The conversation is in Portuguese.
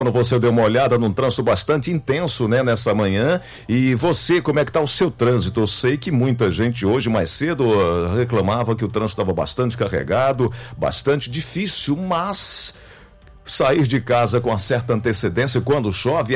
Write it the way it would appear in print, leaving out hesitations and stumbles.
Quando você deu uma olhada num trânsito bastante intenso, né, nessa manhã. E você, como é que tá o seu trânsito? Eu sei que muita gente hoje, mais cedo, reclamava que o trânsito estava bastante carregado, bastante difícil, mas sair de casa com uma certa antecedência quando chove